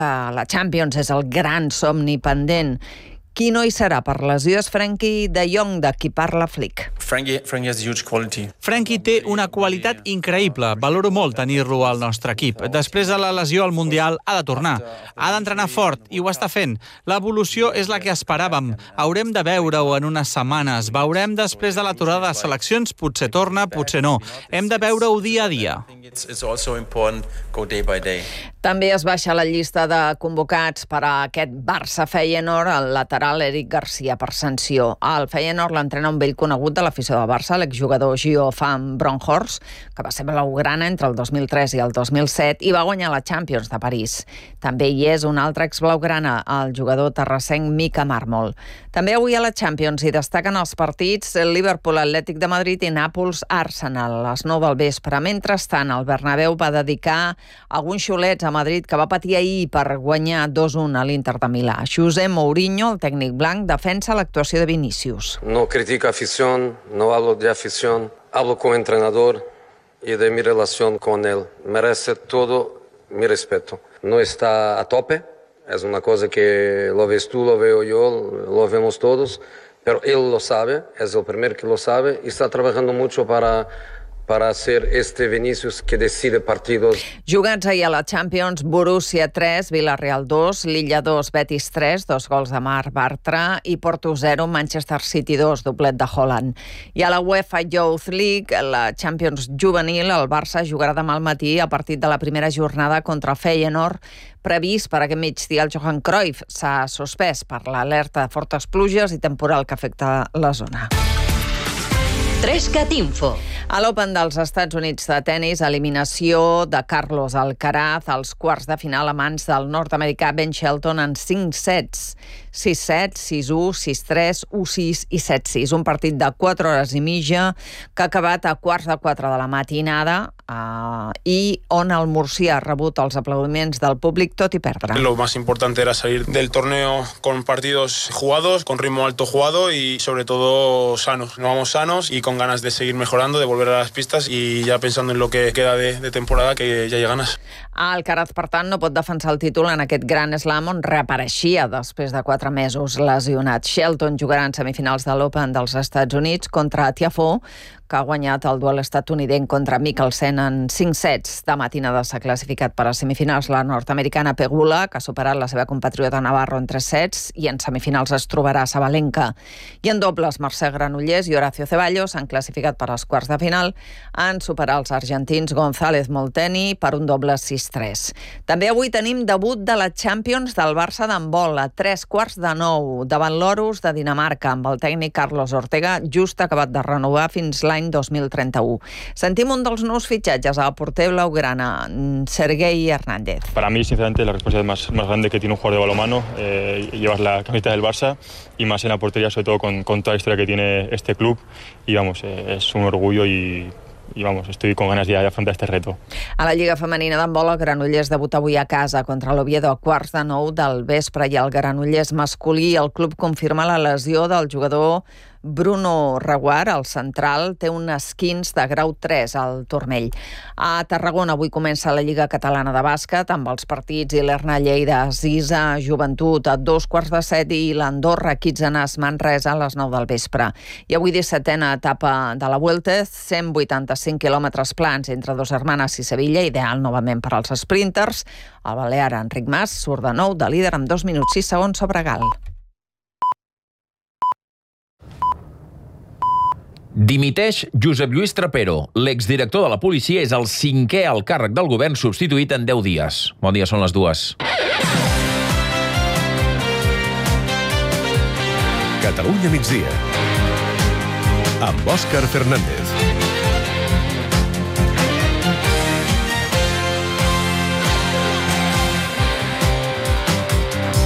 La Champions és el gran somni pendent. Qui no hi serà per lesió és Frenkie de Jong, de qui parla Flick. Frankie has huge quality. Frenkie té una qualitat increïble. Valoro molt tenir-lo al nostre equip. Després de la lesió al Mundial ha de tornar. Ha d'entrenar fort i ho està fent. L'evolució és la que esperàvem. Haurem de veure-ho en unes setmanes. Veurem després de l'aturada de seleccions. Potser torna, potser no. Hem de veure-ho dia a dia. It's also important go day by day. També es baixa la llista de convocats per a aquest Barça-Feyenoord el lateral Eric Garcia per sanció. Al Feyenoord l'entrena un vell conegut de l'afició del Barça, l'exjugador Gio van Bronckhorst, que va ser blaugrana entre el 2003 i el 2007 i va guanyar la Champions de París. També hi és un altre exblaugrana, el jugador terrassenc Mika Marmol. També avui a la Champions hi destaquen els partits Liverpool-Atlètic de Madrid i Nàpols-Arsenal a les 9 del vespre. Mentrestant, el Bernabéu va dedicar alguns xulets a Madrid que va patir ahir per guanyar 2-1 a l'Inter de Milà. José Mourinho, el tècnic blanc, defensa l'actuació de Vinícius. No critico afición, no hablo de afición, hablo con el entrenador y de mi relación con él. Merece todo mi respeto. No está a tope, es una cosa que lo ves tú, lo veo yo, lo vemos todos, pero él lo sabe, es el primero que lo sabe y está trabajando mucho para ser este Vinícius que decide partidos. Jugats ahir a la Champions, Borussia 3, Villarreal 2, Lilla 2, Betis 3, 2 gols de Marc Bartra i Porto 0, Manchester City 2, doblet de Haaland. I a la UEFA Youth League, la Champions juvenil, el Barça jugarà demà al matí a partit de la primera jornada contra Feyenoord, previst per aquest migdia el Johan Cruyff. S'ha suspès per l'alerta de fortes pluges i temporal que afecta la zona. 3cat Info. A l'Open dels Estats Units de tennis, eliminació de Carlos Alcaraz als quarts de final a mans del nord-americà Ben Shelton en 5 sets. 6-7, 6-1, 6-3, 1-6 i 7-6. Un partit de 4 hores i mitja que ha acabat a quarts de 4 de la matinada i on el murcià ha rebut els aplaudiments del públic tot i perdre. Lo más importante era salir del torneo con partidos jugados, con ritmo alto jugado y sobre todo sanos. Nos vamos sanos y con ganas de seguir mejorando, de volver a las pistas y ya pensando en lo que queda de temporada, que ya hay ganas. Alcaraz, per tant, no pot defensar el títol en aquest Grand Slam on reapareixia després de 4 mesos lesionat. Shelton jugarà en semifinals de l'Open dels Estats Units contra Tiafoe, que ha guanyat el duel estatunidenc contra Mikkelsen en 5 sets. De matinada s'ha classificat per a semifinals la nord-americana Pegula, que ha superat la seva compatriota Navarro en 3 sets, i en semifinals es trobarà Sabalenka. I en dobles, Mercè Granollers i Horacio Ceballos s'han classificat per als quarts de final, en superar els argentins González Molteni per un doble 6-3. També avui tenim debut de la Champions del Barça d'handbol a 8:45 davant l'Orus de Dinamarca, amb el tècnic Carlos Ortega, just acabat de renovar fins l'any 2031. Sentim un dels nous fitxatges al porter blaugrana, Sergei Hernández. Para mí, sinceramente, la responsabilidad más grande que tiene un jugador de balonmano, llevas la camiseta del Barça y más en la portería, sobre todo con toda la historia que tiene este club. Y vamos, es un orgullo y vamos, estoy con ganas de afrontar este reto. A la Lliga Femenina d'handbol, el Granollers debuta avui a casa contra l'Oviedo a 8:45 del vespre i el Granollers masculí. El club confirma la lesió del jugador Bruno Reguar, el central, té un esquinç de grau 3 al turmell. A Tarragona avui comença la Lliga Catalana de Bàsquet amb els partits Ilerna Lleida, Zisa, Joventut a 2:15 i l'Andorra Quitzenàs Manresa a les 9 del vespre. I avui 17a etapa de la Vuelta, 185 quilòmetres plans entre Dos Hermanes i Sevilla, ideal novament per als sprinters. El balear Enric Mas surt de nou de líder amb 2 minuts 6 segons sobre Gal. Dimiteix Josep Lluís Trapero. L'exdirector de la policia és el 5è al càrrec del govern substituït en 10 dies. Bon dia, són les 2. Catalunya migdia amb Òscar Fernández.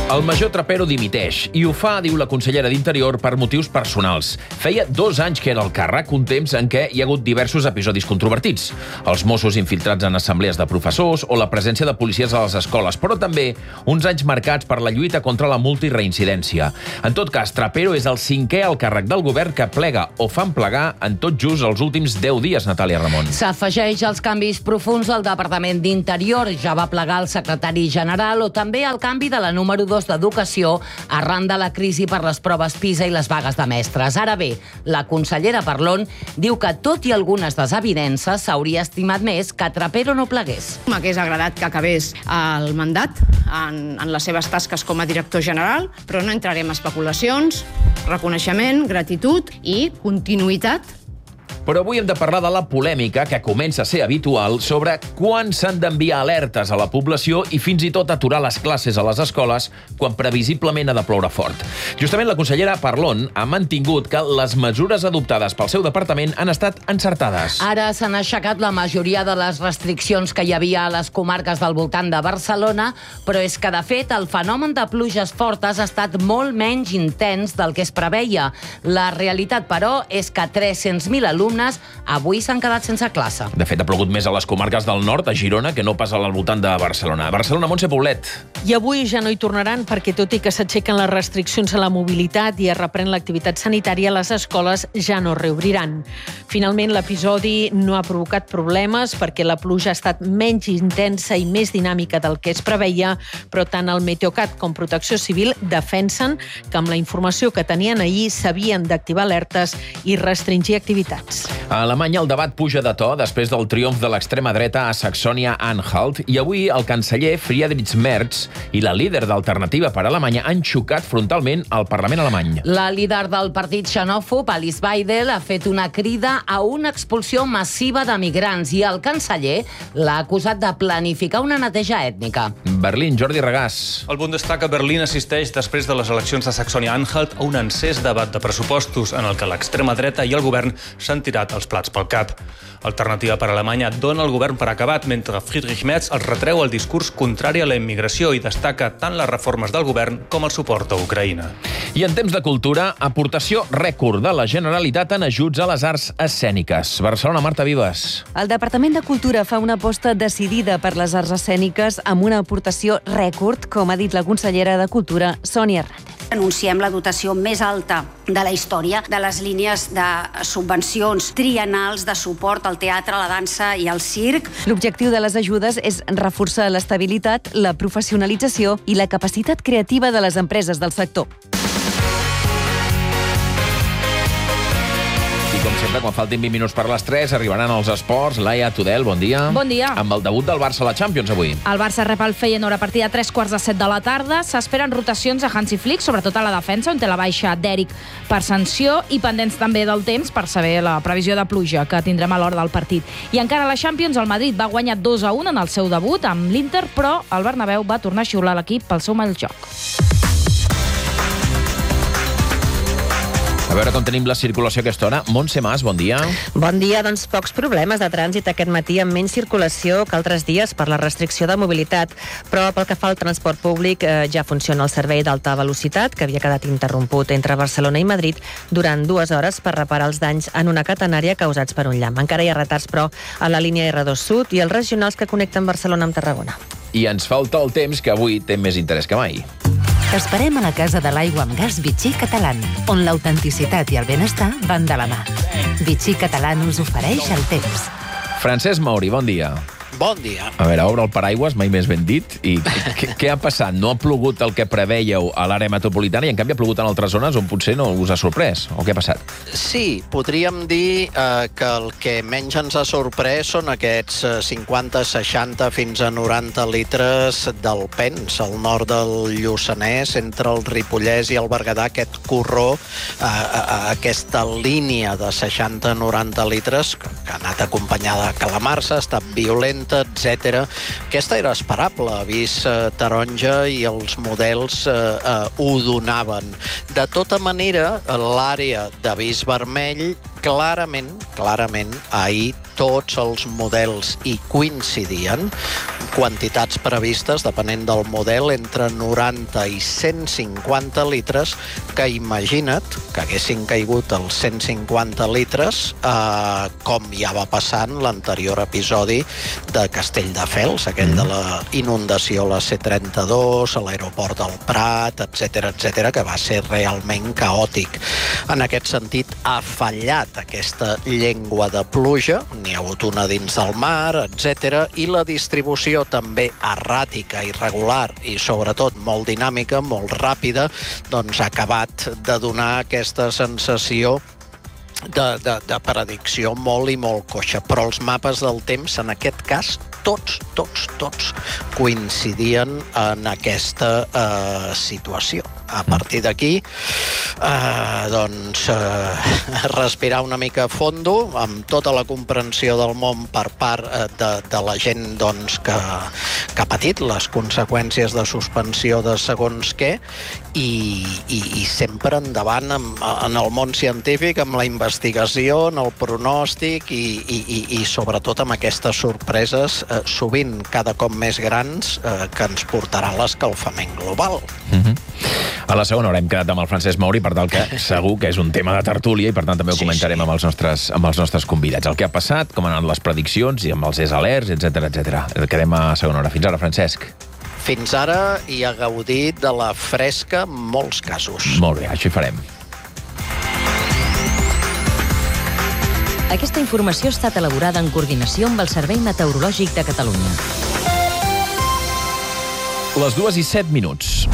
El major Trapero dimiteix i ho fa, diu la consellera d'Interior, per motius personals. Feia 2 anys que era al càrrec, un temps en què hi ha hagut diversos episodis controvertits. Els Mossos infiltrats en assemblees de professors o la presència de policies a les escoles, però també uns anys marcats per la lluita contra la multireincidència. En tot cas, Trapero és el 5è al càrrec del govern que plega o fan plegar en tot just els últims 10 dies, Natàlia Ramon. S'afegeix als canvis profuns del Departament d'Interior. Ja va plegar el secretari general o també el canvi de la número 2 d'Educació arran de la crisi per les proves PISA i les vagues de mestres. Ara bé, la consellera Parlon diu que, tot i algunes desavinences, s'hauria estimat més que Trapero no plegués. M'hagués agradat que acabés el mandat en les seves tasques com a director general, però no entrarem en especulacions, reconeixement, gratitud i continuïtat. Però avui hem de parlar de la polèmica que comença a ser habitual sobre quan s'han d'enviar alertes a la població i fins i tot aturar les classes a les escoles quan previsiblement ha de ploure fort. Justament la consellera Parlon ha mantingut que les mesures adoptades pel seu departament han estat encertades. Ara s'han aixecat la majoria de les restriccions que hi havia a les comarques del voltant de Barcelona, però és que, de fet, el fenomen de pluges fortes ha estat molt menys intens del que es preveia. La realitat, però, és que 300.000 alumnes avui s'han quedat sense classe. De fet, ha plogut més a les comarques del nord, a Girona, que no pas al voltant de Barcelona. Barcelona, Montse Poblet. I avui ja no hi tornaran perquè, tot i que s'aixequen les restriccions a la mobilitat i es reprèn l'activitat sanitària, les escoles ja no reobriran. Finalment, l'episodi no ha provocat problemes perquè la pluja ha estat menys intensa i més dinàmica del que es preveia, però tant el Meteocat com Protecció Civil defensen que amb la informació que tenien ahir s'havien d'activar alertes i restringir activitats. A Alemanya el debat puja de to després del triomf de l'extrema dreta a Saxònia-Anhalt i avui el canceller Friedrich Merz i la líder d'Alternativa per Alemanya han xocat frontalment al Parlament alemany. La líder del partit xenòfob, Alice Weidel, ha fet una crida a una expulsió massiva de migrants i el canceller l'ha acusat de planificar una neteja ètnica. Berlín, Jordi Regàs. El Bundestag a Berlín assisteix després de les eleccions de Saxònia-Anhalt a un encès debat de pressupostos en el que l'extrema dreta i el govern s'han tirat els plats pel cap. Alternativa per Alemanya dona el govern per acabat, mentre Friedrich Merz els retreu el discurs contrari a la immigració i destaca tant les reformes del govern com el suport a Ucraïna. I en temps de cultura, aportació rècord de la Generalitat en ajuts a les arts escèniques. Barcelona, Marta Vives. El Departament de Cultura fa una aposta decidida per les arts escèniques amb una aportació rècord, com ha dit la consellera de Cultura, Sònia Hernández. Anunciem la dotació més alta de la història de les línies de subvencions triennals de suport al teatre, la dansa i al circ. L'objectiu de les ajudes és reforçar l'estabilitat, la professionalització i la capacitat creativa de les empreses del sector. Com sempre, quan faltin 20 minuts per les 3, arribaran els esports. Laia Tudel, bon dia. Bon dia. Amb el debut del Barça a la Champions avui. El Barça rep el Feyenoord a partir de 3:15 de la tarda. S'esperen rotacions a Hansi Flick, sobretot a la defensa, on té la baixa d'Eric per sanció, i pendents també del temps per saber la previsió de pluja que tindrem a l'hora del partit. I encara a la Champions, el Madrid va guanyar 2-1 en el seu debut amb l'Inter, però el Bernabéu va tornar a xiular l'equip pel seu mal joc. A veure com tenim la circulació a aquesta hora. Montse Mas, bon dia. Bon dia, doncs pocs problemes de trànsit aquest matí amb menys circulació que altres dies per la restricció de mobilitat, però pel que fa al transport públic ja funciona el servei d'alta velocitat que havia quedat interromput entre Barcelona i Madrid durant 2 hores per reparar els danys en una catenària causats per un llamp. Encara hi ha retards, però, a la línia R2 Sud i els regionals que connecten Barcelona amb Tarragona. I ens falta el temps, que avui té més interès que mai. T'esperem a la Casa de l'Aigua amb Gas Vichy Catalán, on l'autenticitat i el benestar van de la mà. Vichy Catalán us ofereix el temps. Francesc Mauri, bon dia. Bon dia. A veure, obre el paraigües, mai més ben dit. I què ha passat? No ha plogut el que prevèieu a l'àrea metropolitana i en canvi ha plogut en altres zones on potser no us ha sorprès? O què ha passat? Sí, podríem dir que el que menys ens ha sorprès són aquests 50, 60 fins a 90 litres del Pens, al nord del Lluçanès, entre el Ripollès i el Berguedà, aquest corró, aquesta línia de 60-90 litres que ha anat acompanyada de calamarsa, ha estat violenta, etc. Aquesta era esperable, avís taronja i els models ho donaven. De tota manera, l'àrea d'avís vermell clarament ahir tots els models hi coincidien, quantitats previstes, depenent del model, entre 90 i 150 litres, que imagina't que haguessin caigut els 150 litres, com ja va passar en l'anterior episodi de Castelldefels, aquell de la inundació a la C32, a l'aeroport del Prat, etc, que va ser realment caòtic. En aquest sentit, ha fallat aquesta llengua de pluja, n'hi ha hagut una dins del mar, etc, i la distribució també erràtica, irregular i sobretot molt dinàmica, molt ràpida, doncs ha acabat de donar aquesta sensació de predicció molt i molt coixa. Però els mapes del temps, en aquest cas, tots coincidien en aquesta situació. A partir d'aquí, respirar una mica a fondo, amb tota la comprensió del món per part de la gent que ha patit les conseqüències de suspensió de segons què, i sempre endavant en el món científic, amb la investigació, en el pronòstic i sobretot amb aquestes sorpreses sovint cada cop més grans que ens portarà l'escalfament global. A la segona hora hem quedat amb el Francesc Mauri, per tal que segur que és un tema de tertúlia i per tant també ho comentarem amb els nostres convidats. El que ha passat, com han anat les prediccions i amb els alerts, etc. Quedem a segona hora. Fins ara, Francesc. Fins ara, i a gaudir de la fresca en molts casos. Molt bé, això hi farem. Aquesta informació ha estat elaborada en coordinació amb el Servei Meteorològic de Catalunya. Les 2:07.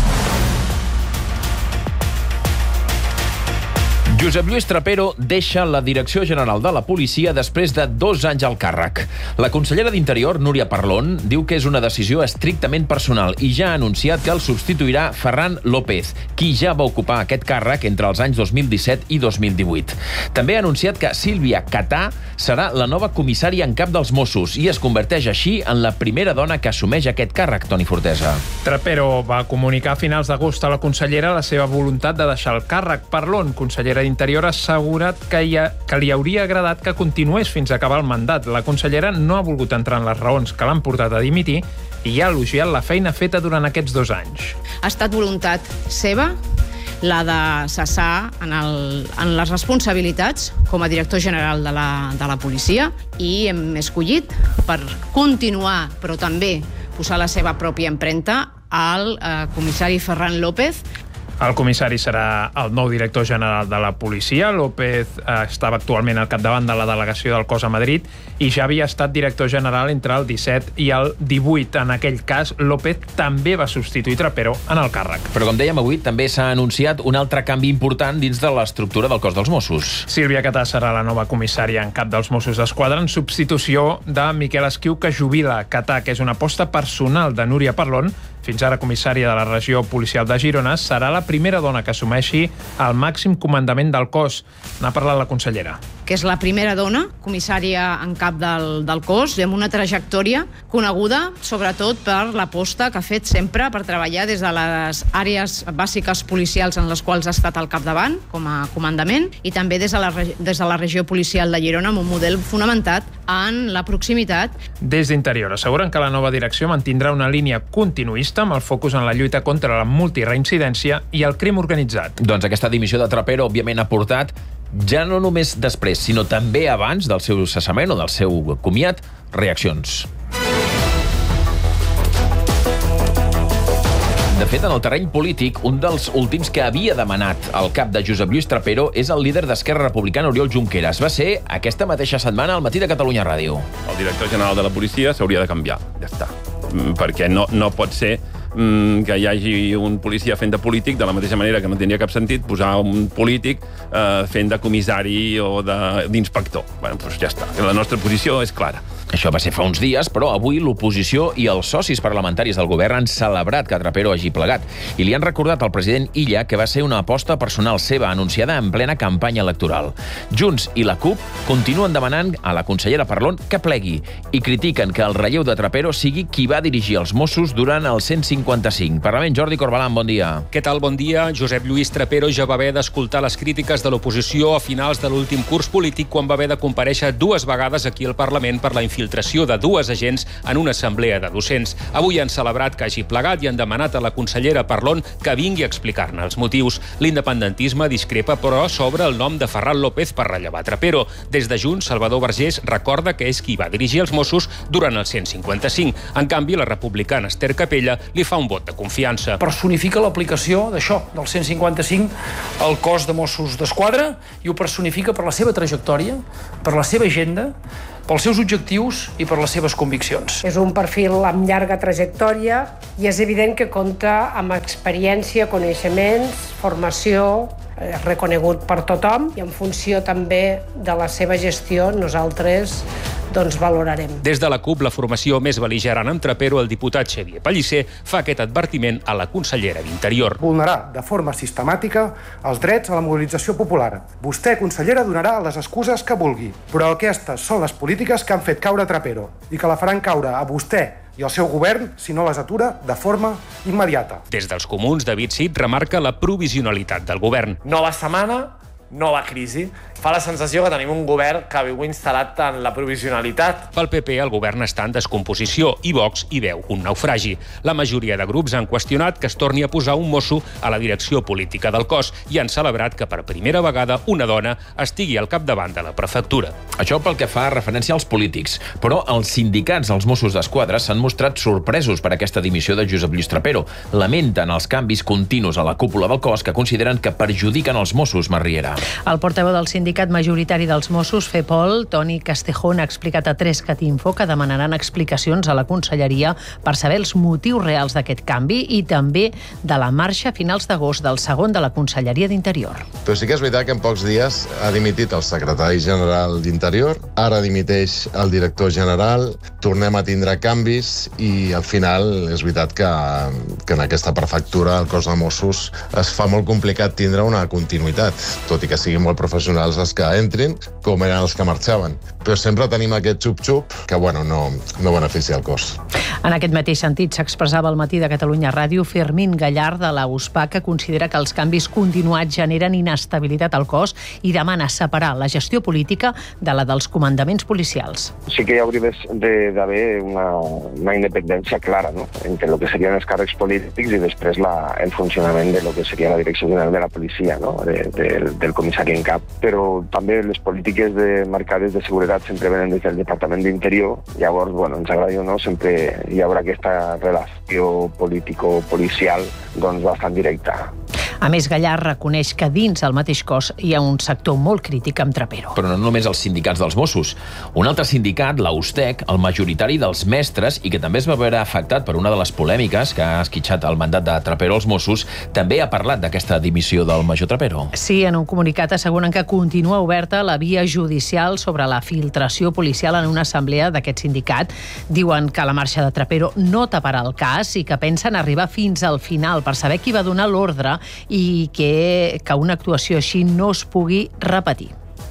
Josep Lluís Trapero deixa la Direcció General de la Policia després de 2 anys al càrrec. La consellera d'Interior, Núria Parlon, diu que és una decisió estrictament personal i ja ha anunciat que el substituirà Ferran López, qui ja va ocupar aquest càrrec entre els anys 2017 i 2018. També ha anunciat que Sílvia Catà serà la nova comissària en cap dels Mossos i es converteix així en la primera dona que assumeix aquest càrrec, Toni Fortesa. Trapero va comunicar a finals d'agost a la consellera la seva voluntat de deixar el càrrec. Parlon, consellera d'Interior, ha assegurat que li hauria agradat que continués fins a acabar el mandat. La consellera no ha volgut entrar en les raons que l'han portat a dimitir i ha elogiat la feina feta durant aquests 2 anys. Ha estat voluntat seva la de cessar en les responsabilitats com a director general de la policia, i hem escollit per continuar, però també posar la seva pròpia empremta, al comissari Ferran López. El comissari serà el nou director general de la policia. López estava actualment al capdavant de la delegació del cos a Madrid i ja havia estat director general entre el 17 i el 18. En aquell cas, López també va substituir Trapero en el càrrec. Però com dèiem avui, també s'ha anunciat un altre canvi important dins de l'estructura del cos dels Mossos. Sílvia Catà serà la nova comissària en cap dels Mossos d'Esquadra en substitució de Miquel Esquiu, que jubila. Catà, que és una aposta personal de Núria Parlon, fins ara comissària de la regió policial de Girona, serà la primera dona que assumeixi el màxim comandament del cos. N'ha parlat la consellera. Que és la primera dona comissària en cap del cos, amb una trajectòria coneguda sobretot per l'aposta que ha fet sempre per treballar des de les àrees bàsiques policials en les quals ha estat al capdavant com a comandament, i també des de la regió policial de Girona, amb un model fonamentat en la proximitat. Des d'Interior asseguren que la nova direcció mantindrà una línia continuista amb el focus en la lluita contra la multireincidència i el crim organitzat. Doncs aquesta dimissió de Trapero, òbviament, ha portat, ja no només després, sinó també abans del seu cessament o del seu comiat, reaccions. De fet, en el terreny polític, un dels últims que havia demanat el cap de Josep Lluís Trapero és el líder d'Esquerra Republicana, Oriol Junqueras. Va ser aquesta mateixa setmana al Matí de Catalunya Ràdio. El director general de la policia s'hauria de canviar, ja està. Perquè no pot ser que hi hagi un policia fent de polític, de la mateixa manera que no tindria cap sentit posar un polític fent de comissari o d'inspector. Bé, doncs ja està. La nostra posició és clara. Això va ser fa uns dies, però avui l'oposició i els socis parlamentaris del govern han celebrat que Trapero hagi plegat i li han recordat al president Illa que va ser una aposta personal seva anunciada en plena campanya electoral. Junts i la CUP continuen demanant a la consellera Parlon que plegui i critiquen que el relleu de Trapero sigui qui va dirigir els Mossos durant el 105 155. Parlament, Jordi Corbalan, bon dia. Què tal? Bon dia. Josep Lluís Trapero ja va haver d'escoltar les crítiques de l'oposició a finals de l'últim curs polític quan va haver de comparèixer 2 vegades aquí al Parlament per la infiltració de 2 agents en una assemblea de docents. Avui han celebrat que hagi plegat i han demanat a la consellera Parlon que vingui a explicar-ne els motius. L'independentisme discrepa, però, sobre el nom de Ferran López per rellevar Trapero. Des de Junts, Salvador Vergés recorda que és qui va dirigir els Mossos durant el 155. En canvi, la republicana Esther Capella li fa un vot de confiança. Personifica l'aplicació d'això, del 155, al cos de Mossos d'Esquadra, i ho personifica per la seva trajectòria, per la seva agenda, pels seus objectius i per les seves conviccions. És un perfil amb llarga trajectòria i és evident que compta amb experiència, coneixements, formació, reconegut per tothom, i en funció també de la seva gestió nosaltres valorarem. Des de la CUP, la formació més bel·ligerant amb Trapero, el diputat Xavier Pellicer, fa aquest advertiment a la consellera d'Interior. Vulnerar de forma sistemàtica els drets a la mobilització popular. Vostè, consellera, donarà les excuses que vulgui, però aquestes són les polítiques que han fet caure Trapero i que la faran caure a vostè i el seu govern si no les atura de forma immediata. Des dels comuns, David Cid remarca la provisionalitat del govern. Nova setmana, nova crisi. Fa la sensació que tenim un govern que viu instal·lat en la provisionalitat. Pel PP, el govern està en descomposició i Vox hi veu un naufragi. La majoria de grups han qüestionat que es torni a posar un mosso a la direcció política del cos i han celebrat que per primera vegada una dona estigui al capdavant de la prefectura. Això pel que fa referència als polítics. Però els sindicats dels Mossos d'Esquadra s'han mostrat sorpresos per aquesta dimissió de Josep Lluís Trapero. Lamenten els canvis continus a la cúpula del cos que consideren que perjudiquen els Mossos, Marriera. El portaveu del sindicat majoritari dels Mossos, FEPOL, Toni Castejón, ha explicat a 3catinfo que demanaran explicacions a la conselleria per saber els motius reals d'aquest canvi i també de la marxa a finals d'agost del segon de la Conselleria d'Interior. Però sí que és veritat que en pocs dies ha dimitit el secretari general d'Interior, ara dimiteix el director general, tornem a tindre canvis i al final és veritat que en aquesta prefectura el cos de Mossos es fa molt complicat tindre una continuïtat, tot i que siguin molt professionals els que entrin, com eren els que marxaven. Però sempre tenim aquest xup-xup que, no beneficia el cos. En aquest mateix sentit s'expressava al matí de Catalunya Ràdio Fermín Gallard de la USPA, que considera que els canvis continuats generen inestabilitat al cos i demana separar la gestió política de la dels comandaments policials. Sí que hi hauria d'haver una independència clara, no?, entre el que serien els càrrecs polítics i després el funcionament de lo que seria la Direcció General de la Policia, no?, del comissari en cap. Però també les polítiques marcades de seguretat sempre venen des del Departament d'Interior. Llavors, ens agradi o no, sempre hi haurà aquesta relació político-policial bastant directa. A més, Gallard reconeix que dins el mateix cos hi ha un sector molt crític amb Trapero. Però no només els sindicats dels Mossos. Un altre sindicat, l'Austec, el majoritari dels mestres, i que també es va veure afectat per una de les polèmiques que ha esquitxat el mandat de Trapero als Mossos, també ha parlat d'aquesta dimissió del major Trapero. Sí, en un comunicat asseguren que continua oberta la via judicial sobre la filtració policial en una assemblea d'aquest sindicat. Diuen que la marxa de Trapero no taparà el cas i que pensen arribar fins al final per saber qui va donar l'ordre i que una actuació així no es pugui repetir.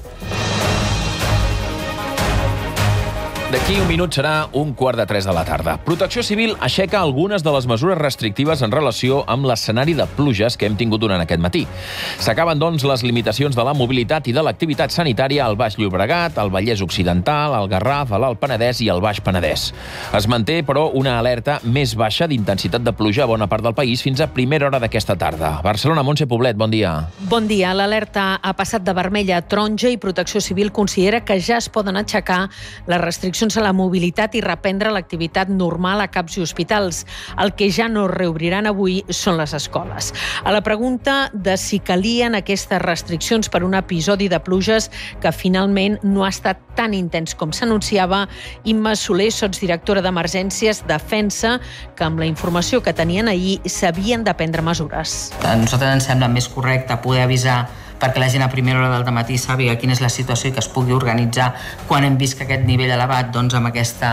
D'aquí un minut serà 2:45 de la tarda. Protecció Civil aixeca algunes de les mesures restrictives en relació amb l'escenari de pluges que hem tingut durant aquest matí. S'acaben, doncs, les limitacions de la mobilitat i de l'activitat sanitària al Baix Llobregat, al Vallès Occidental, al Garraf, a l'Alt Penedès i al Baix Penedès. Es manté, però, una alerta més baixa d'intensitat de pluja a bona part del país fins a primera hora d'aquesta tarda. Barcelona, Montse Poblet, bon dia. Bon dia. L'alerta ha passat de vermella a taronja i Protecció Civil considera que ja es poden aixecar les restriccions a la mobilitat i reprendre l'activitat normal a CAPs i hospitals. El que ja no reobriran avui són les escoles. A la pregunta de si calien aquestes restriccions per un episodi de pluges que finalment no ha estat tan intens com s'anunciava, Imma Soler, sotsdirectora d'Emergències, defensa que amb la informació que tenien ahir s'havien de prendre mesures. A nosaltres ens sembla més correcte poder avisar perquè la gent a primera hora del matí sàpiga quina és la situació i que es pugui organitzar quan hem vist que aquest nivell elevat, amb aquesta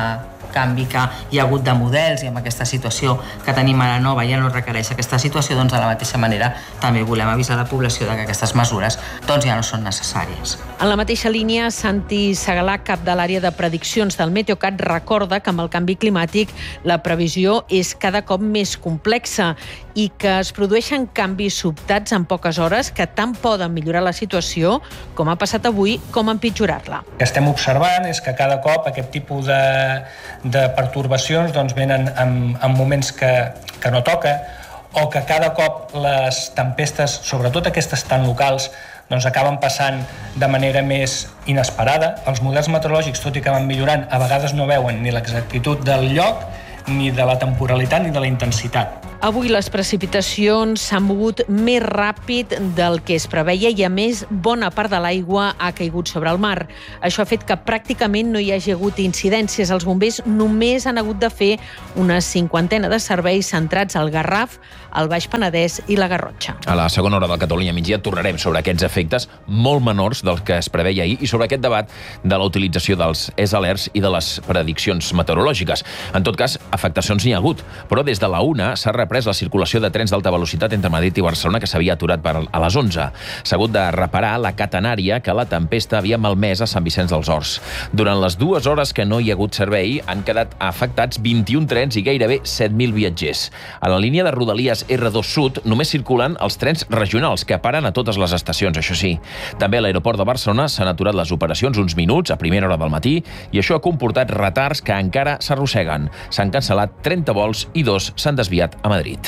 canvi que hi ha hagut de models i amb aquesta situació que tenim ara nova ja no requereix aquesta situació, doncs de la mateixa manera també volem avisar la població que aquestes mesures doncs ja no són necessàries. En la mateixa línia, Santi Segalà, cap de l'àrea de prediccions del Meteocat, recorda que amb el canvi climàtic la previsió és cada cop més complexa i que es produeixen canvis sobtats en poques hores que tant poden millorar la situació, com ha passat avui, com empitjorar-la. El que estem observant és que cada cop aquest tipus de pertorbacions venen en moments que no toca, o que cada cop les tempestes, sobretot aquestes tan locals, acaben passant de manera més inesperada. Els models meteorològics, tot i que van millorant, a vegades no veuen ni l'exactitud del lloc, ni de la temporalitat, ni de la intensitat. Avui les precipitacions s'han mogut més ràpid del que es preveia i, a més, bona part de l'aigua ha caigut sobre el mar. Això ha fet que pràcticament no hi hagi hagut incidències. Els bombers només han hagut de fer una 50 de serveis centrats al Garraf, al Baix Penedès i la Garrotxa. A la segona hora del Catalunya Migdia tornarem sobre aquests efectes molt menors dels que es preveia ahir i sobre aquest debat de la utilització dels alerts i de les prediccions meteorològiques. En tot cas, afectacions n'hi ha hagut, però des de la 1 s'ha reprès la circulació de trens d'alta velocitat entre Madrid i Barcelona, que s'havia aturat a les 11. S'ha hagut de reparar la catenària que la tempesta havia malmès a Sant Vicenç dels Horts. Durant les 2 hores que no hi ha hagut servei, han quedat afectats 21 trens i gairebé 7.000 viatgers. A la línia de Rodalies R2 Sud només circulen els trens regionals, que paren a totes les estacions, això sí. També a l'aeroport de Barcelona s'han aturat les operacions uns minuts a primera hora del matí i això ha comportat retards que encara s'arrosseguen. S'han cancel·lat 30 vols i 2 s'han desviat a Madrid.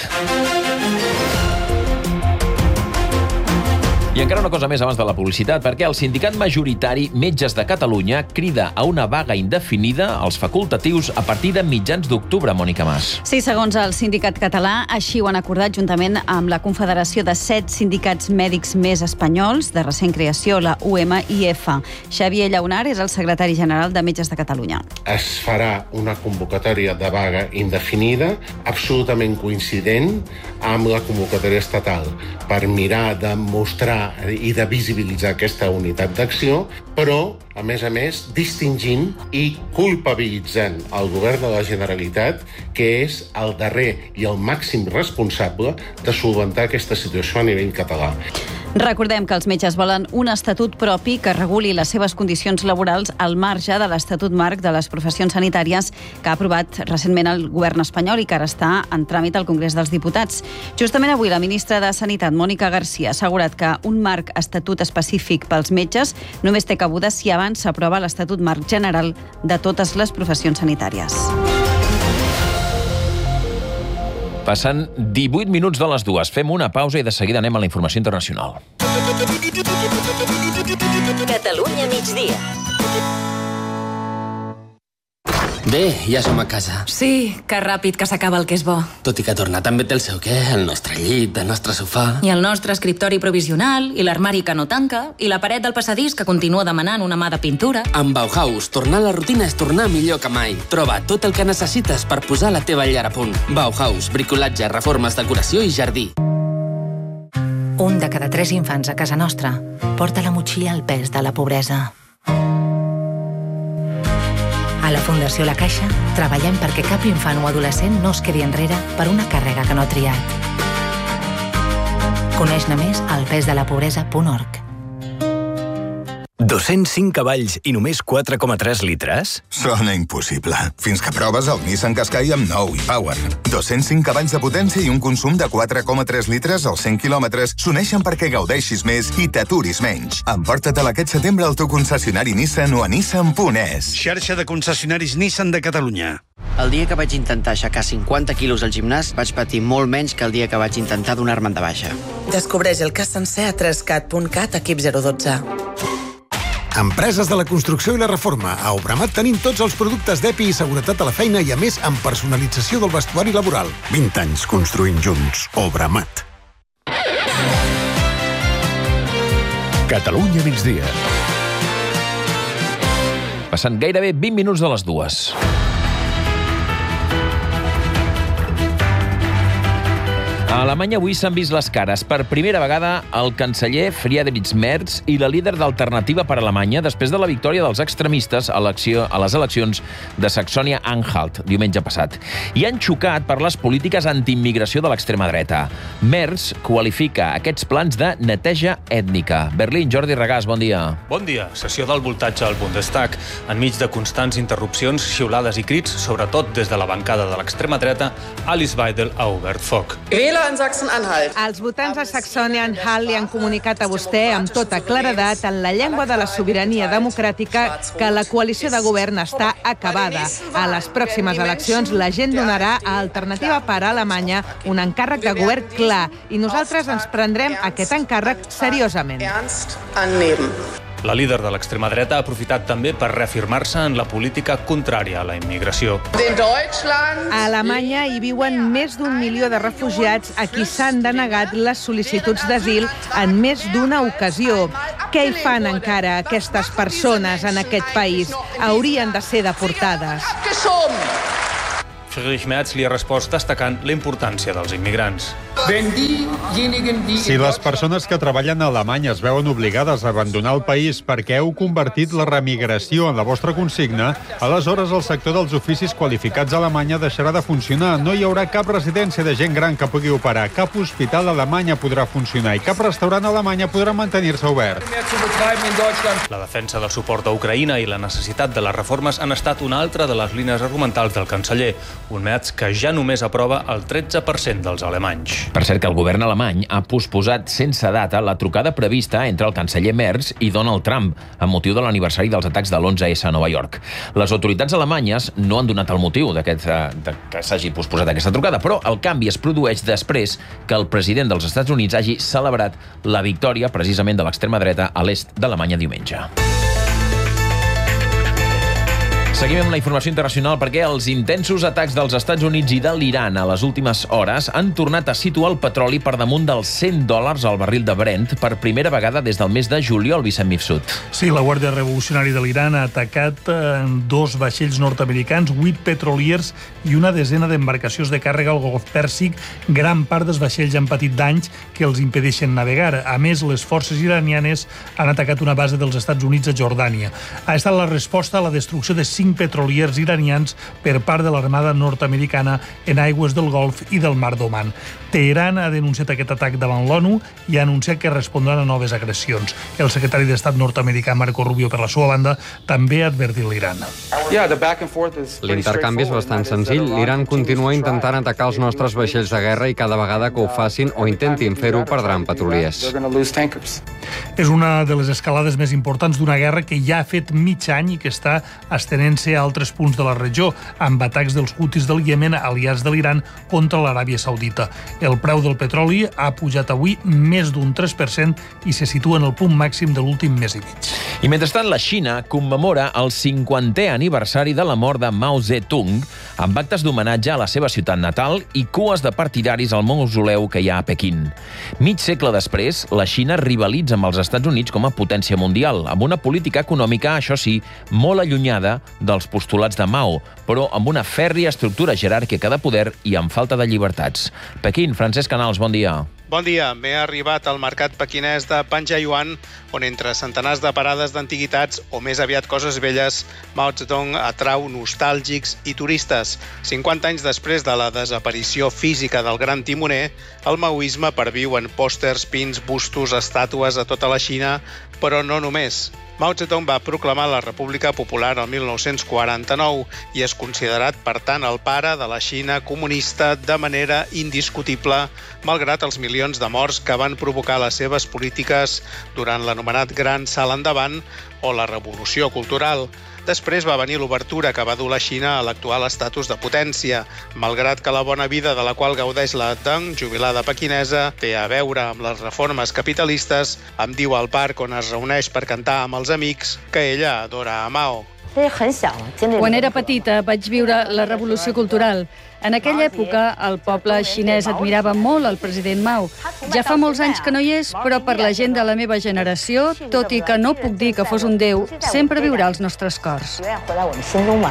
I encara una cosa més abans de la publicitat, perquè el sindicat majoritari Metges de Catalunya crida a una vaga indefinida als facultatius a partir de mitjans d'octubre, Mònica Mas. Sí, segons el sindicat català, així ho han acordat juntament amb la Confederació de 7 sindicats mèdics més espanyols de recent creació, la UMIF. Xavier Llaunar és el secretari general de Metges de Catalunya. Es farà una convocatòria de vaga indefinida, absolutament coincident amb la convocatòria estatal, per mirar de mostrar i de visibilitzar aquesta unitat d'acció, però, a més, distingint i culpabilitzant el govern de la Generalitat, que és el darrer i el màxim responsable de solventar aquesta situació a nivell català. Recordem que els metges volen un estatut propi que reguli les seves condicions laborals al marge de l'Estatut Marc de les Professions Sanitàries que ha aprovat recentment el govern espanyol i que ara està en tràmit al Congrés dels Diputats. Justament avui la ministra de Sanitat, Mònica Garcia, ha assegurat que un marc estatut específic pels metges només té cabuda si abans s'aprova l'Estatut Marc General de totes les professions sanitàries. Passen 18 minuts de les 2. Fem una pausa i de seguida anem a la informació internacional. Catalunya migdia. Bé, ja som a casa. Sí, que ràpid que s'acaba el que és bo. Tot i que tornar també té el seu què, el nostre llit, el nostre sofà... I el nostre escriptori provisional, i l'armari que no tanca, i la paret del passadís que continua demanant una mà de pintura. Amb Bauhaus, tornar a la rutina és tornar millor que mai. Troba tot el que necessites per posar la teva llar a punt. Bauhaus, bricolatge, reformes, decoració i jardí. Un de cada 3 infants a casa nostra porta la motxilla al pes de la pobresa. A la Fundació La Caixa treballem perquè cap infant o adolescent no es quedi enrere per una càrrega que no ha triat. Coneix-ne més al pesdelapobresa.org. 205 cavalls i només 4,3 litres? Sona impossible. Fins que proves el Nissan Qashqai amb nou e-Power. 205 cavalls de potència i un consum de 4,3 litres als 100 quilòmetres s'uneixen perquè gaudeixis més i t'aturis menys. Emporta-te'l aquest setembre al teu concessionari Nissan o a nissan.es. Xarxa de concessionaris Nissan de Catalunya. El dia que vaig intentar aixecar 50 quilos al gimnàs, vaig patir molt menys que el dia que vaig intentar donar-me'n de baixa. Descobreix el cas sencer a 3cat.cat, equip 012. Empreses de la construcció i la reforma. A Obramat tenim tots els productes d'EPI i seguretat a la feina i, a més, amb personalització del vestuari laboral. 20 anys construint junts. Obramat. Catalunya migdia. Passant gairebé 20 minuts de les 2. A Alemanya avui s'han vist les cares. Per primera vegada, el canceller Friedrich Merz i la líder d'Alternativa per Alemanya després de la victòria dels extremistes a les eleccions de Saxònia-Anhalt, diumenge passat. I han xocat per les polítiques antiimmigració de l'extrema dreta. Merz qualifica aquests plans de neteja ètnica. Berlín, Jordi Regàs, bon dia. Bon dia. Sessió del voltatge al Bundestag. Enmig de constants interrupcions, xiulades i crits, sobretot des de la bancada de l'extrema dreta, Alice Weidel ha obert foc. Els votants de Saxònia-Anhalt li han comunicat a vostè amb tota claredat en la llengua de la sobirania democràtica que la coalició de govern està acabada. A les pròximes eleccions la gent donarà a Alternativa per Alemanya un encàrrec de govern clar i nosaltres ens prendrem aquest encàrrec seriosament. La líder de l'extrema dreta ha aprofitat també per reafirmar-se en la política contrària a la immigració. A Alemanya hi viuen més d'1 milió de refugiats a qui s'han denegat les sol·licituds d'asil en més d'una ocasió. Què hi fan encara aquestes persones en aquest país? Haurien de ser deportades. Friedrich Merz li ha respost destacant la importància dels immigrants. Si les persones que treballen a Alemanya es veuen obligades a abandonar el país perquè heu convertit la remigració en la vostra consigna, aleshores el sector dels oficis qualificats a Alemanya deixarà de funcionar. No hi haurà cap residència de gent gran que pugui operar, cap hospital a Alemanya podrà funcionar i cap restaurant a Alemanya podrà mantenir-se obert. La defensa del suport a Ucraïna i la necessitat de les reformes han estat una altra de les línies argumentals del canceller, un Merz que ja només aprova el 13% dels alemanys. Per cert, que el govern alemany ha posposat sense data la trucada prevista entre el canceller Merz i Donald Trump amb motiu de l'aniversari dels atacs de l'11S a Nova York. Les autoritats alemanyes no han donat el motiu que s'hagi posposat aquesta trucada, però el canvi es produeix després que el president dels Estats Units hagi celebrat la victòria precisament de l'extrema dreta a l'est d'Alemanya diumenge. Seguim amb la informació internacional perquè els intensos atacs dels Estats Units i de l'Iran a les últimes hores han tornat a situar el petroli per damunt dels $100 al barril de Brent per primera vegada des del mes de juliol, Vicent Mifsud. Sí, la Guàrdia Revolucionària de l'Iran ha atacat 2 vaixells nord-americans, 8 petroliers i una desena d'embarcacions de càrrega al Golf Pèrsic. Gran part dels vaixells han patit danys que els impedeixen navegar. A més, les forces iranianes han atacat una base dels Estats Units a Jordània. Ha estat la resposta a la destrucció de 5 petroliers iranians per part de l'armada nord-americana en aigües del Golf i del Mar d'Oman. Teheran ha denunciat aquest atac davant l'ONU i ha anunciat que respondran a noves agressions. El secretari d'Estat nord-americà Marco Rubio, per la seva banda, també ha advertit l'Iran. L'intercanvi és bastant senzill. L'Iran continua intentant atacar els nostres vaixells de guerra i cada vegada que ho facin o intentin fer-ho perdran petroliers. És una de les escalades més importants d'una guerra que ja ha fet mig any i que està estenent-se a altres punts de la regió, amb atacs dels Houthis del Iemen, aliats de l'Iran, contra l'Aràbia Saudita. El preu del petroli ha pujat avui més d'un 3% i se situa en el punt màxim de l'últim mes i mig. I mentrestant, la Xina commemora el 50è aniversari de la mort de Mao Zedong amb actes d'homenatge a la seva ciutat natal i cues de partidaris al mausoleu que hi ha a Pequín. Mig segle després, la Xina rivalitza amb els Estats Units com a potència mundial, amb una política econòmica, això sí, molt allunyada dels postulats de Mao, però amb una fèrria estructura jeràrquica de poder i amb falta de llibertats. Pequín, Francesc Canals, bon dia. Bon dia. M'he arribat al mercat pequinès de Panjayuan, on entre centenars de parades d'antiguitats, o més aviat coses velles, Mao Zedong atrau nostàlgics i turistes. 50 anys després de la desaparició física del gran timoner, el maoisme perviu en pòsters, pins, bustos, estàtues a tota la Xina, però no només. Mao Zedong va proclamar la República Popular el 1949 i és considerat, per tant, el pare de la Xina comunista de manera indiscutible, malgrat els milions de morts que van provocar les seves polítiques durant l'anomenat Gran Salt Endavant o la Revolució Cultural. Després va venir l'obertura que va dur la Xina a l'actual estatus de potència, malgrat que la bona vida de la qual gaudeix la Deng, jubilada pequinesa, té a veure amb les reformes capitalistes, em diu al parc on es reuneix per cantar amb els amics que ella adora a Mao. Quan era petita vaig viure la Revolució Cultural. En aquella època el poble xinès admirava molt el president Mao. Ja fa molts anys que no hi és, però per la gent de la meva generació, tot i que no puc dir que fos un déu, sempre viurà als nostres cors.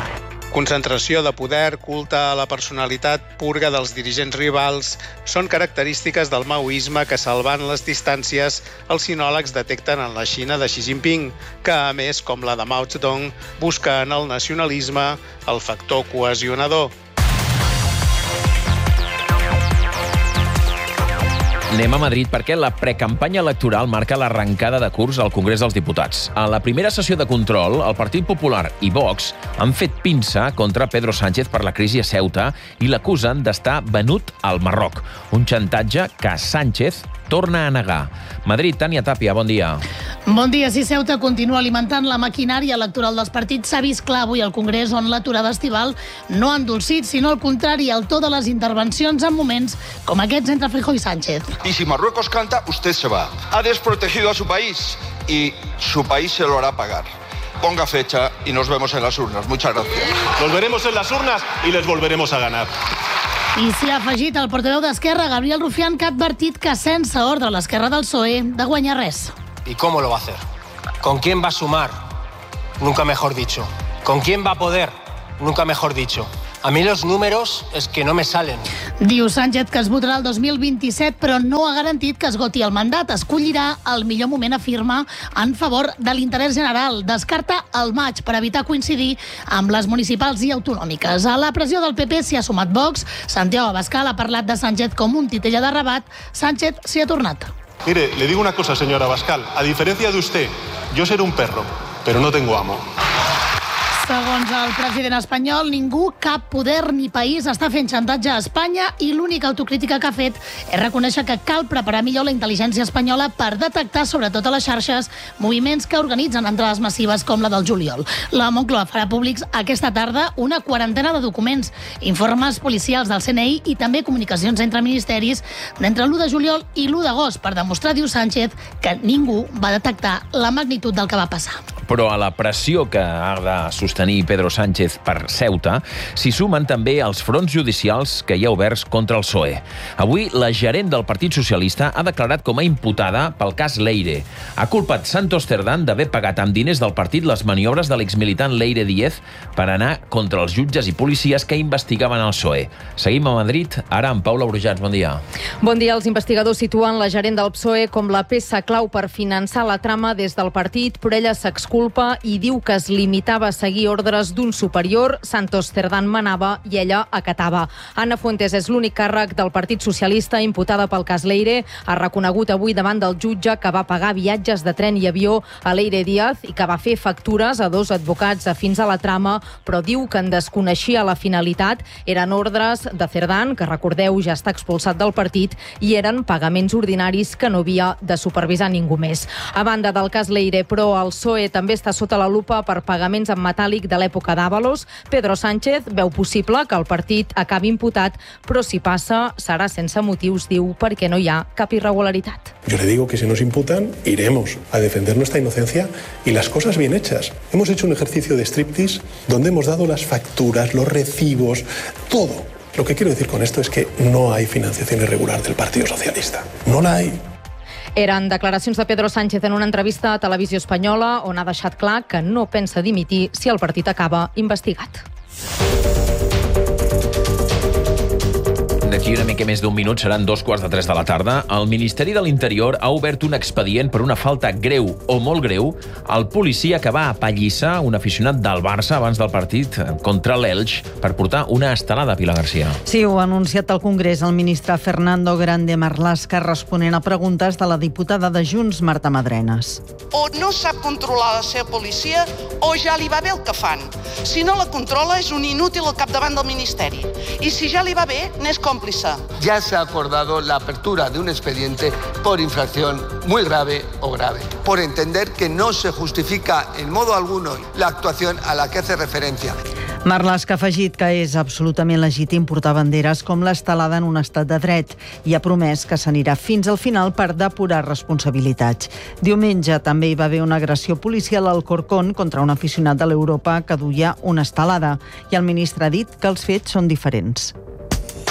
Concentració de poder, culte a la personalitat, purga dels dirigents rivals, són característiques del maoisme que, salvant les distàncies, els sinòlegs detecten en la Xina de Xi Jinping, que, a més, com la de Mao Zedong, busca en el nacionalisme el factor cohesionador. Anem a Madrid perquè la precampanya electoral marca l'arrencada de curs al Congrés dels Diputats. A la primera sessió de control, el Partit Popular i Vox han fet pinça contra Pedro Sánchez per la crisi a Ceuta i l'acusen d'estar venut al Marroc. Un xantatge que Sánchez torna a negar. Madrid, Tània Tàpia, bon dia. Bon dia. Si Ceuta continua alimentant la maquinària electoral dels partits, s'ha vist clar avui al Congrés, on l'aturada estival no ha endolcit, sinó al contrari, el to de les intervencions en moments com aquests entre Feijóo i Sánchez. Y si Marruecos canta, usted se va. Ha desprotegido a su país y su país se lo hará pagar. Ponga fecha y nos vemos en las urnas. Muchas gracias. Nos veremos en las urnas y les volveremos a ganar. I s'hi ha afegit el portaveu d'Esquerra, Gabriel Rufián, que ha advertit que sense ordre l'esquerra del PSOE de guanyar res. ¿Y cómo lo va a hacer? ¿Con quién va a sumar? Nunca mejor dicho. ¿Con quién va a poder? Nunca mejor dicho. A mí los números es que no me salen. Diu Sánchez que es votarà el 2027, però no ha garantit que esgoti el mandat. Escollirà el millor moment, afirma, en favor de l'interès general. Descarta el maig per evitar coincidir amb les municipals i autonòmiques. A la pressió del PP s'hi ha sumat Vox. Santiago Abascal ha parlat de Sánchez com un titella de Rabat. Sánchez s'hi ha tornat. Mire, le digo una cosa, señora Abascal. A diferencia de usted, yo seré un perro, pero no tengo amo. Segons el president espanyol, ningú, cap poder ni país està fent xantatge a Espanya i l'única autocrítica que ha fet és reconèixer que cal preparar millor la intel·ligència espanyola per detectar, sobretot a les xarxes, moviments que organitzen entrades massives com la del juliol. La Moncloa farà públics aquesta tarda una quarantena de documents, informes policials del CNI i també comunicacions entre ministeris d'entre l'1 de juliol i l'1 d'agost per demostrar, diu Sánchez, que ningú va detectar la magnitud del que va passar. Però a la pressió que ha de sostenir Pedro Sánchez per Ceuta s'hi sumen també els fronts judicials que hi ha oberts contra el PSOE. Avui, la gerent del Partit Socialista ha declarat com a imputada pel cas Leire. Ha culpat Santos Cerdán d'haver pagat amb diners del partit les maniobres de l'exmilitant Leire Díez per anar contra els jutges i policies que investigaven el PSOE. Seguim a Madrid, ara amb Paula Brujats. Bon dia. Bon dia. Els investigadors situen la gerent del PSOE com la peça clau per finançar la trama des del partit, però ella s'exculpa i diu que es limitava a seguir ordres d'un superior. Santos Cerdán manava i ella acatava. Ana Fuentes és l'únic càrrec del Partit Socialista imputada pel cas Leire. Ha reconegut avui davant del jutge que va pagar viatges de tren i avió a Leire Díaz i que va fer factures a 2 advocats afins a la trama, però diu que en desconeixia la finalitat. Eren ordres de Cerdán, que recordeu ja està expulsat del partit, i eren pagaments ordinaris que no havia de supervisar ningú més. A banda del cas Leire, però, el PSOE també està sota la lupa per pagaments en metàl·lic de l'època d'Ábalos. Pedro Sánchez veu possible que el partit acabi imputat, però si passa serà sense motius, diu, perquè no hi ha cap irregularitat. Yo le digo que si nos imputan, iremos a defender nuestra inocencia y las cosas bien hechas. Hemos hecho un ejercicio de striptease donde hemos dado las facturas, los recibos, todo. Lo que quiero decir con esto es que no hay financiación irregular del Partido Socialista. No la hay. Eren declaracions de Pedro Sánchez en una entrevista a Televisió Espanyola, on ha deixat clar que no pensa dimitir si el partit acaba investigat. D'aquí una mica més d'un minut, seran 2:15 de la tarda, el Ministeri de l'Interior ha obert un expedient per una falta greu o molt greu al policia que va apallissar un aficionat del Barça abans del partit contra l'Elx per portar una estelada, Pilar Garcia. Sí, ho ha anunciat al Congrés el ministre Fernando Grande Marlaska responent a preguntes de la diputada de Junts, Marta Madrenas. O no sap controlar la seva policia o ja li va bé el que fan. Si no la controla és un inútil al capdavant del Ministeri. I si ja li va bé, n'és còmplice. Ya se ha acordado la apertura de un expediente por infracción muy grave o grave, por entender que no se justifica en modo alguno la actuación a la que hace referencia. Marlaska ha afegit que és absolutament legítim portar banderes com l'estelada en un estat de dret i ha promès que s'anirà fins al final per depurar responsabilitats. Diumenge també hi va haver una agressió policial al Corcón contra un aficionat de l'Europa que duia una estelada i el ministre ha dit que els fets són diferents.